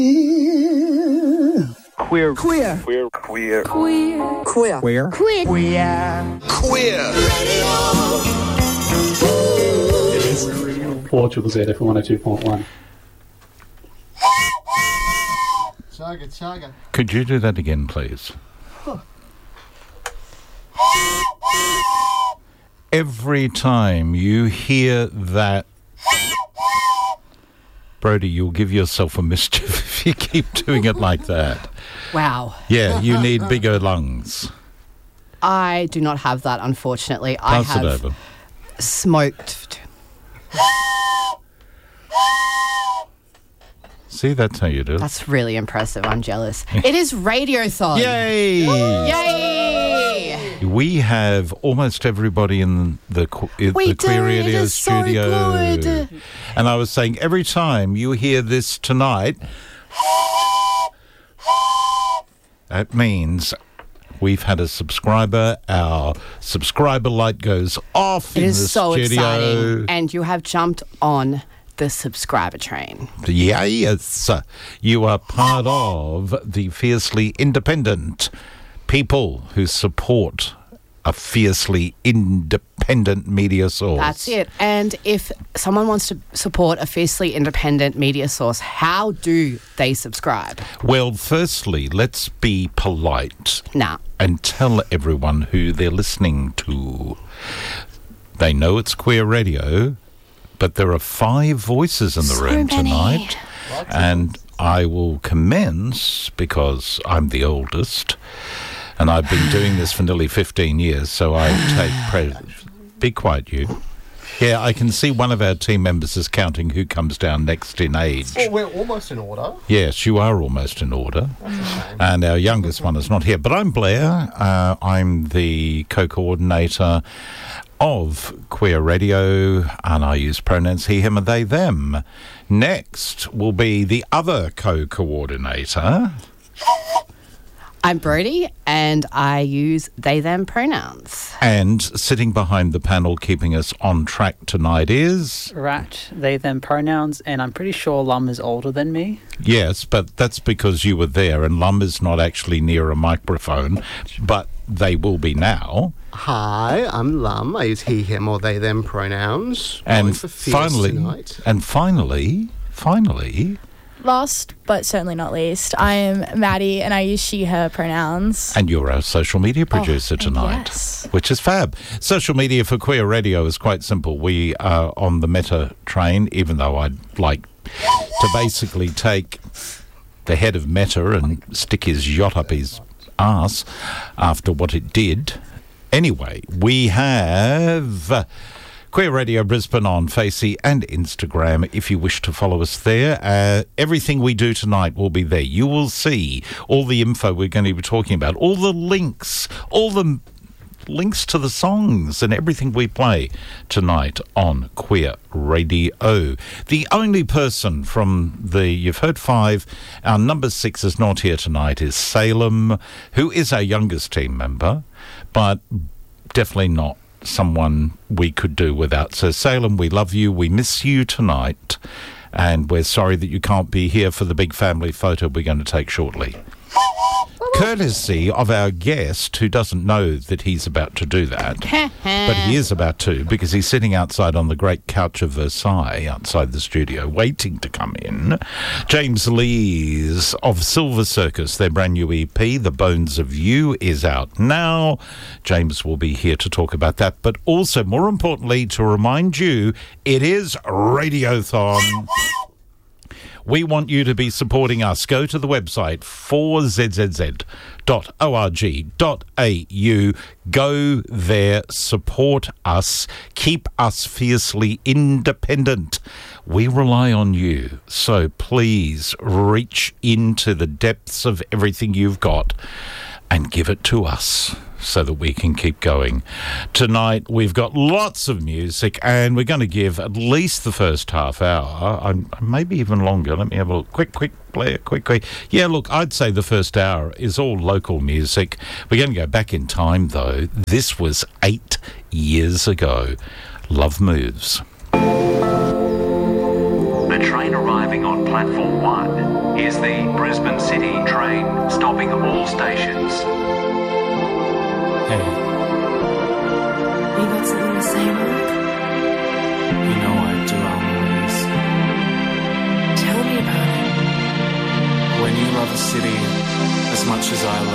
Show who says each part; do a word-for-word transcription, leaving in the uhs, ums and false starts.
Speaker 1: Queer.
Speaker 2: Queer.
Speaker 1: Queer. Queer.
Speaker 2: Queer. Queer.
Speaker 3: Queer.
Speaker 2: Queer.
Speaker 3: Queer.
Speaker 1: Queer.
Speaker 4: four triple Z F M one oh two point one.
Speaker 5: Chaga, chaga.
Speaker 6: Could you do that again, please?
Speaker 5: Huh.
Speaker 6: Every time you hear that, Brodie, you'll give yourself a mischief if you keep doing it like that.
Speaker 7: Wow.
Speaker 6: Yeah, you need bigger lungs.
Speaker 7: I do not have that, unfortunately.
Speaker 6: Pass
Speaker 7: I have
Speaker 6: it over.
Speaker 7: smoked.
Speaker 6: See, that's how you do it.
Speaker 7: That's really impressive. I'm jealous. It is Radiothon.
Speaker 6: Yay!
Speaker 7: Yay!
Speaker 6: We have almost everybody in the, in
Speaker 7: We
Speaker 6: the
Speaker 7: do.
Speaker 6: Queer
Speaker 7: It
Speaker 6: Radio
Speaker 7: is so
Speaker 6: studio.
Speaker 7: good.
Speaker 6: And I was saying, every time you hear this tonight, that means we've had a subscriber. Our subscriber light goes off
Speaker 7: It
Speaker 6: in
Speaker 7: is
Speaker 6: the
Speaker 7: so
Speaker 6: studio.
Speaker 7: exciting. And you have jumped on the subscriber train.
Speaker 6: Yes, you are part of the fiercely independent people who support a fiercely independent media source.
Speaker 7: That's it. And if someone wants to support a fiercely independent media source, how do they subscribe?
Speaker 6: Well, firstly, let's be polite
Speaker 7: Nah.
Speaker 6: and tell everyone who they're listening to. They know it's Queer Radio, but there are five voices in the
Speaker 7: So
Speaker 6: room
Speaker 7: many.
Speaker 6: tonight. And I will commence, because I'm the oldest, and I've been doing this for nearly fifteen years, so I take credit. Be quiet, you. Yeah, I can see one of our team members is counting who comes down next in age.
Speaker 5: Oh, we're almost in order.
Speaker 6: Yes, you are almost in order.
Speaker 5: That's a shame.
Speaker 6: And our youngest one is not here. But I'm Blair. Uh, I'm the co-coordinator of Queer Radio, and I use pronouns he, him, and they, them. Next will be the other co-coordinator.
Speaker 7: I'm Brodie, and I use they, them pronouns.
Speaker 6: And sitting behind the panel keeping us on track tonight is...
Speaker 8: Right, they, them pronouns, and I'm pretty sure Lum is older than me.
Speaker 6: Yes, but that's because you were there, and Lum is not actually near a microphone, but they will be now.
Speaker 5: Hi, I'm Lum. I use he, him, or they, them pronouns. Going
Speaker 6: And
Speaker 5: for fierce
Speaker 6: finally,
Speaker 5: tonight.
Speaker 6: and finally, finally...
Speaker 9: Last but certainly not least, I am Maddie and I use she, her pronouns.
Speaker 6: And you're our social media producer
Speaker 9: Oh,
Speaker 6: tonight,
Speaker 9: yes.
Speaker 6: which is fab. Social media for Queer Radio is quite simple. We are on the Meta train, even though I'd like to basically take the head of Meta and stick his yacht up his arse after what it did. Anyway, we have... Uh, Queer Radio Brisbane on Facey and Instagram if you wish to follow us there. Uh, everything we do tonight will be there. You will see all the info we're going to be talking about, all the links, all the m- links to the songs and everything we play tonight on Queer Radio. The only person from the, you've heard five, our number six is not here tonight, is Salem, who is our youngest team member, but definitely not someone we could do without. So Salem, we love you, we miss you tonight, and we're sorry that you can't be here for the big family photo we're going to take shortly. Courtesy of our guest, who doesn't know that he's about to do that, but he is about to, because he's sitting outside on the great couch of Versailles outside the studio waiting to come in. James Lees of Silver Circus, their brand new E P, The Bones of You, is out now. James will be here to talk about that, but also, more importantly, to remind you, it is Radiothon. We want you to be supporting us. Go to the website four z z z dot org dot a u. Go there, support us, keep us fiercely independent. We rely on you, so please reach into the depths of everything you've got and give it to us so that we can keep going. Tonight, we've got lots of music, and we're going to give at least the first half hour, um, maybe even longer. Let me have a look. Quick, quick, play it, quick, quick. Yeah, look, I'd say the first hour is all local music. We're going to go back in time, though. This was eight years ago. Love Moves.
Speaker 10: The train arriving on platform one
Speaker 2: is the Brisbane City train stopping all stations.
Speaker 3: Hey.
Speaker 10: You got something to say, Mark?
Speaker 3: You know I do, Alma-Louise.
Speaker 10: Tell me about it.
Speaker 3: When you love a city as much as I love